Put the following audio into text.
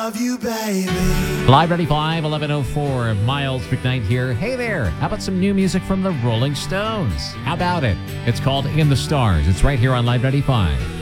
love you, baby. Live 95, 1104. Miles McKnight here. Hey there. How about some new music from the Rolling Stones? How about it? It's called In the Stars. It's right here on Live 95.